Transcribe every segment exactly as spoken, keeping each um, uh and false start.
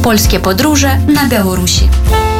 Polskie podróże na Białorusi.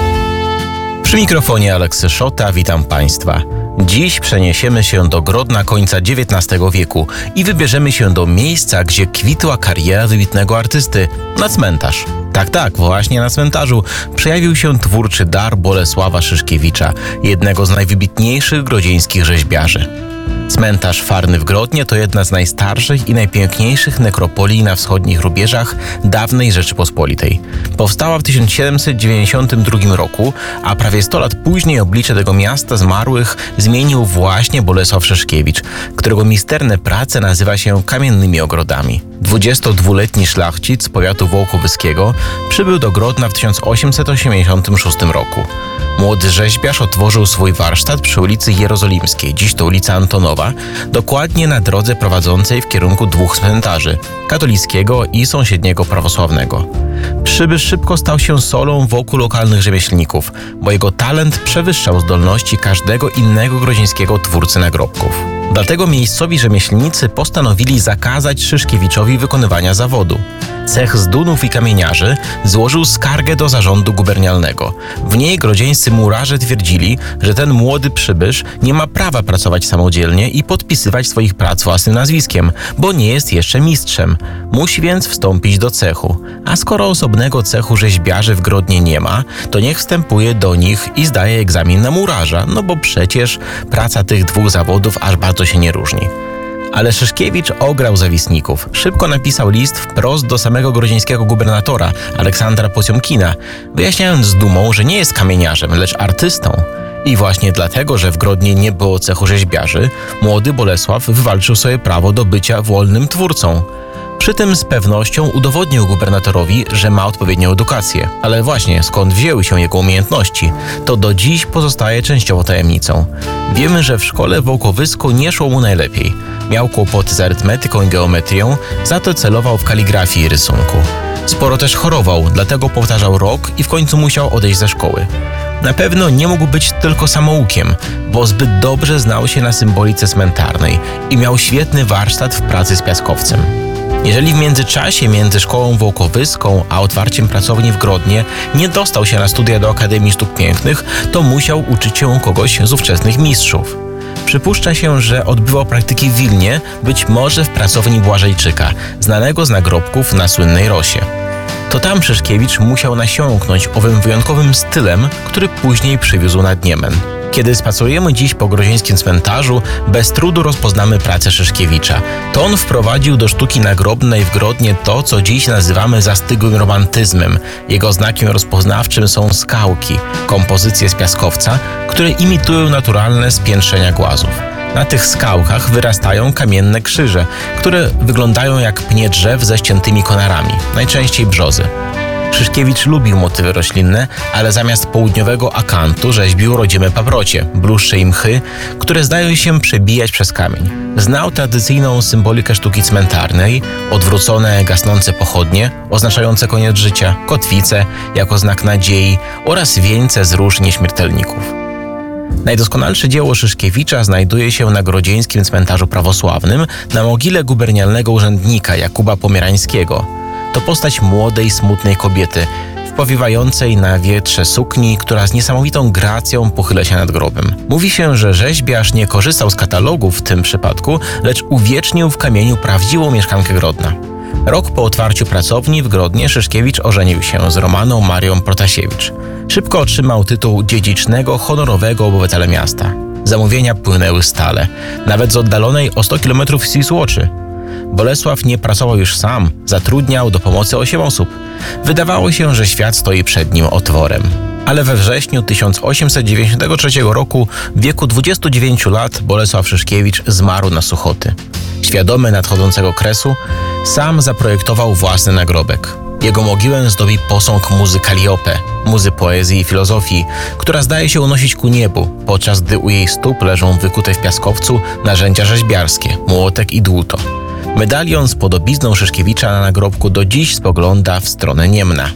Przy mikrofonie Aleksy Szota, witam Państwa. Dziś przeniesiemy się do Grodna końca dziewiętnastego wieku i wybierzemy się do miejsca, gdzie kwitła kariera wybitnego artysty, na cmentarz. Tak, tak, właśnie na cmentarzu przejawił się twórczy dar Bolesława Szyszkiewicza, jednego z najwybitniejszych grodzieńskich rzeźbiarzy. Cmentarz Farny w Grodnie to jedna z najstarszych i najpiękniejszych nekropolii na wschodnich rubieżach dawnej Rzeczypospolitej. Powstała w tysiąc siedemset dziewięćdziesiątym drugim roku, a prawie sto lat później oblicze tego miasta zmarłych zmienił właśnie Bolesław Szyszkiewicz, którego misterne prace nazywa się kamiennymi ogrodami. dwudziestodwuletni szlachcic z powiatu wołkowyskiego przybył do Grodna w tysiąc osiemset osiemdziesiątym szóstym roku. Młody rzeźbiarz otworzył swój warsztat przy ulicy Jerozolimskiej, dziś to ulica Antonowa, dokładnie na drodze prowadzącej w kierunku dwóch cmentarzy, katolickiego i sąsiedniego prawosławnego. Przybysz szybko stał się solą wokół lokalnych rzemieślników, bo jego talent przewyższał zdolności każdego innego grodzieńskiego twórcy nagrobków. Dlatego miejscowi rzemieślnicy postanowili zakazać Szyszkiewiczowi wykonywania zawodu. Cech z Dunów i kamieniarzy złożył skargę do zarządu gubernialnego. W niej grodzieńscy murarze twierdzili, że ten młody przybysz nie ma prawa pracować samodzielnie i podpisywać swoich prac własnym nazwiskiem, bo nie jest jeszcze mistrzem. Musi więc wstąpić do cechu. A skoro osobnego cechu rzeźbiarzy w Grodnie nie ma, to niech wstępuje do nich i zdaje egzamin na murarza, no bo przecież praca tych dwóch zawodów aż bardzo się nie różni. Ale Szyszkiewicz ograł zawistników. Szybko napisał list wprost do samego grodzieńskiego gubernatora, Aleksandra Pociomkina, wyjaśniając z dumą, że nie jest kamieniarzem, lecz artystą. I właśnie dlatego, że w Grodnie nie było cechu rzeźbiarzy, młody Bolesław wywalczył sobie prawo do bycia wolnym twórcą. Przy tym z pewnością udowodnił gubernatorowi, że ma odpowiednią edukację. Ale właśnie skąd wzięły się jego umiejętności, to do dziś pozostaje częściowo tajemnicą. Wiemy, że w szkole w Wołkowysku nie szło mu najlepiej. Miał kłopoty z arytmetyką i geometrią, za to celował w kaligrafii i rysunku. Sporo też chorował, dlatego powtarzał rok i w końcu musiał odejść ze szkoły. Na pewno nie mógł być tylko samoukiem, bo zbyt dobrze znał się na symbolice cmentarnej i miał świetny warsztat w pracy z piaskowcem. Jeżeli w międzyczasie między szkołą wołkowyską a otwarciem pracowni w Grodnie nie dostał się na studia do Akademii Sztuk Pięknych, to musiał uczyć się u kogoś z ówczesnych mistrzów. Przypuszcza się, że odbywał praktyki w Wilnie, być może w pracowni Błażejczyka, znanego z nagrobków na słynnej Rosie. To tam Szyszkiewicz musiał nasiąknąć owym wyjątkowym stylem, który później przywiózł nad Niemen. Kiedy spacerujemy dziś po grodzieńskim cmentarzu, bez trudu rozpoznamy pracę Szyszkiewicza. To on wprowadził do sztuki nagrobnej w Grodnie to, co dziś nazywamy zastygłym romantyzmem. Jego znakiem rozpoznawczym są skałki, kompozycje z piaskowca, które imitują naturalne spiętrzenia głazów. Na tych skałkach wyrastają kamienne krzyże, które wyglądają jak pnie drzew ze ściętymi konarami, najczęściej brzozy. Szyszkiewicz lubił motywy roślinne, ale zamiast południowego akantu rzeźbił rodzime paprocie, bluszcze i mchy, które zdają się przebijać przez kamień. Znał tradycyjną symbolikę sztuki cmentarnej, odwrócone, gasnące pochodnie, oznaczające koniec życia, kotwice jako znak nadziei oraz wieńce z róż nieśmiertelników. Najdoskonalsze dzieło Szyszkiewicza znajduje się na grodzieńskim cmentarzu prawosławnym na mogile gubernialnego urzędnika Jakuba Pomierańskiego. To postać młodej, smutnej kobiety, w powiewającej na wietrze sukni, która z niesamowitą gracją pochyla się nad grobem. Mówi się, że rzeźbiarz nie korzystał z katalogów w tym przypadku, lecz uwiecznił w kamieniu prawdziwą mieszkankę Grodna. Rok po otwarciu pracowni w Grodnie Szyszkiewicz ożenił się z Romaną Marią Protasiewicz. Szybko otrzymał tytuł dziedzicznego, honorowego obywatela miasta. Zamówienia płynęły stale, nawet z oddalonej o sto kilometrów Wisłoczy. Bolesław nie pracował już sam, zatrudniał do pomocy osiem osób. Wydawało się, że świat stoi przed nim otworem. Ale we wrześniu tysiąc osiemset dziewięćdziesiątego trzeciego roku w wieku dwudziestu dziewięciu lat Bolesław Szyszkiewicz zmarł na suchoty. Świadomy nadchodzącego kresu, sam zaprojektował własny nagrobek. Jego mogiłę zdobi posąg muzy Kalliope, muzy poezji i filozofii, która zdaje się unosić ku niebu, podczas gdy u jej stóp leżą wykute w piaskowcu narzędzia rzeźbiarskie, młotek i dłuto. Medalion z podobizną Szyszkiewicza na nagrobku do dziś spogląda w stronę Niemna.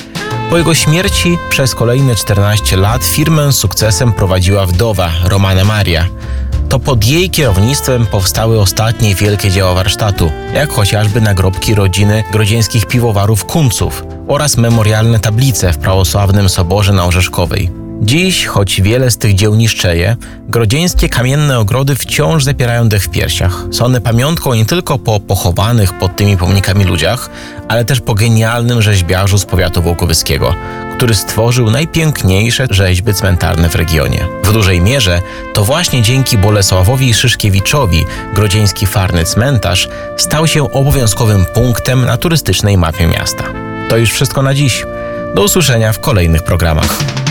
Po jego śmierci przez kolejne czternaście lat firmę z sukcesem prowadziła wdowa Romana Maria. To pod jej kierownictwem powstały ostatnie wielkie dzieła warsztatu, jak chociażby nagrobki rodziny grodzieńskich piwowarów Kunców oraz memorialne tablice w prawosławnym soborze na Orzeszkowej. Dziś, choć wiele z tych dzieł niszczeje, grodzieńskie kamienne ogrody wciąż zapierają dech w piersiach. Są one pamiątką nie tylko po pochowanych pod tymi pomnikami ludziach, ale też po genialnym rzeźbiarzu z powiatu wołkowyskiego, który stworzył najpiękniejsze rzeźby cmentarne w regionie. W dużej mierze to właśnie dzięki Bolesławowi Szyszkiewiczowi grodzieński Farny Cmentarz stał się obowiązkowym punktem na turystycznej mapie miasta. To już wszystko na dziś. Do usłyszenia w kolejnych programach.